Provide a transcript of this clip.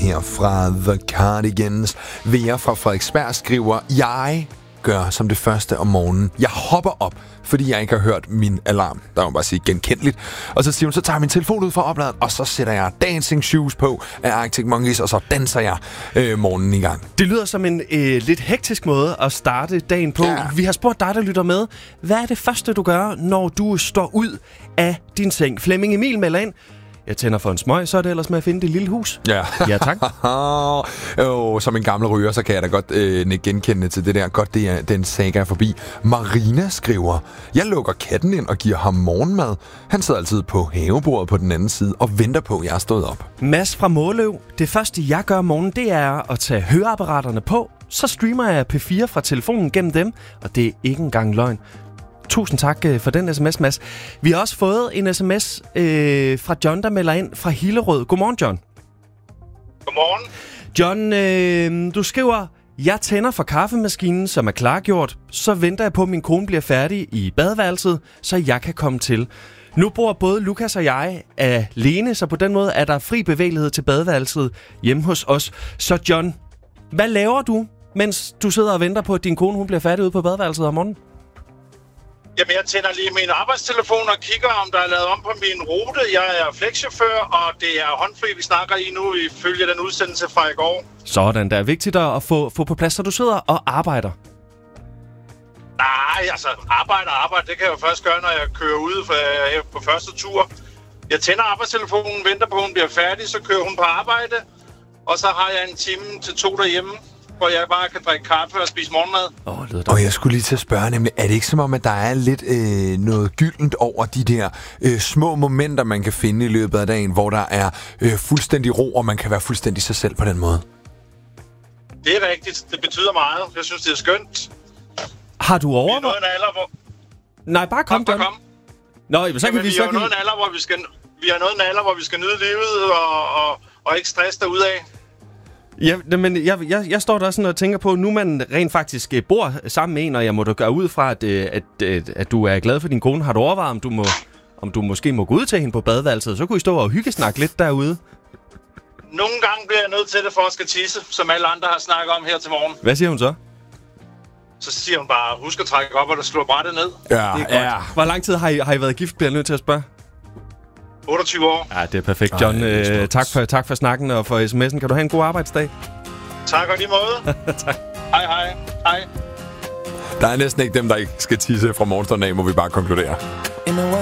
her fra The Cardigans. Vera fra Frederiksberg skriver, jeg gør som det første om morgenen. Jeg hopper op, fordi jeg ikke har hørt min alarm. Der må man bare sige genkendeligt. Og så siger hun, så tager jeg min telefon ud fra opladeren, og så sætter jeg Dancing Shoes på af Arctic Monkeys, og så danser jeg morgenen i gang. Det lyder som en lidt hektisk måde at starte dagen på. Ja. Vi har spurgt dig, der lytter med. Hvad er det første, du gør, når du står ud af din seng? Flemming Emil melder ind. Jeg tænder for en smøg, så er det ellers med at finde det lille hus. Ja. Ja, tak. Som en gammel ryger, så kan jeg da godt genkende til det der. Godt, det er den saga er forbi. Marina skriver, jeg lukker katten ind og giver ham morgenmad. Han sidder altid på havebordet på den anden side og venter på, at jeg er stået op. Mads fra Måløv. Det første, jeg gør om morgenen, det er at tage høreapparaterne på. Så streamer jeg P4 fra telefonen gennem dem, og det er ikke engang løgn. Tusind tak for den sms, Mads. Vi har også fået en sms fra John, der melder ind fra Hillerød. Godmorgen, John. Godmorgen. John, du skriver, jeg tænder for kaffemaskinen, som er klargjort. Så venter jeg på, at min kone bliver færdig i badeværelset, så jeg kan komme til. Nu bor både Lukas og jeg alene, så på den måde er der fri bevægelighed til badeværelset hjemme hos os. Så John, hvad laver du, mens du sidder og venter på, at din kone hun bliver færdig ude på badeværelset om morgenen? Jamen, jeg tænder lige min arbejdstelefon og kigger, om der er lavet om på min rute. Jeg er flexchauffør, og det er håndfri, vi snakker i nu, ifølge den udsendelse fra i går. Sådan, det er vigtigt at få på plads, så du sidder og arbejder. Nej, altså, arbejde, det kan jeg jo først gøre, når jeg kører ud på første tur. Jeg tænder arbejdstelefonen, venter på, at hun bliver færdig, så kører hun på arbejde, og så har jeg en time til 2 derhjemme, hvor jeg bare kan drikke kaffe og spise morgenmad. Og jeg skulle lige til at spørge nemlig, er det ikke som om, at der er lidt noget gyldent over de der små momenter, man kan finde i løbet af dagen, hvor der er fuldstændig ro, og man kan være fuldstændig sig selv på den måde? Det er rigtigt. Det betyder meget. Jeg synes, det er skønt. Har du overvejet? Vi er nået en alder, hvor... Nej, bare kom, John. Nå, så kan vi har nået en alder, hvor vi skal... Vi har nået en alder, hvor vi skal nyde livet og ikke stresse derudad. Ja, men jeg står der sådan og tænker på, nu man rent faktisk bor sammen med en, og jeg må da gøre ud fra, at du er glad for din kone. Har du overvejet, om du måske må gå ud til hende på badeværelset, så kunne I stå og hyggesnakke lidt derude? Nogle gange bliver jeg nødt til det for at skal tisse, som alle andre har snakket om her til morgen. Hvad siger hun så? Så siger hun bare, husk at trække op, og der slår brættet ned. Ja, det er godt. Hvor lang tid har I været gift, bliver jeg nødt til at spørge? 28 år. Ja, det er perfekt, John. Tak for snakken og for sms'en. Kan du have en god arbejdsdag? Tak og lige måde. Tak. Hej. Der er næsten ikke dem, der ikke skal tisse fra morgenstunden af, må vi bare konkludere.